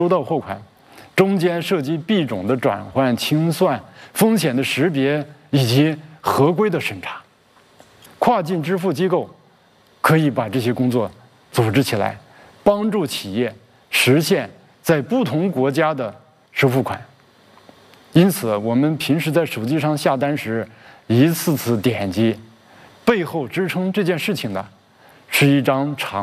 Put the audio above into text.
收到货款，中间涉及币种的转换、清算、风险的识别以及合规的审查。跨境支付机构可以把这些工作组织起来，帮助企业实现在不同国家的收付款。因此，我们平时在手机上下单时，一次次点击，背后支撑这件事情的是一张长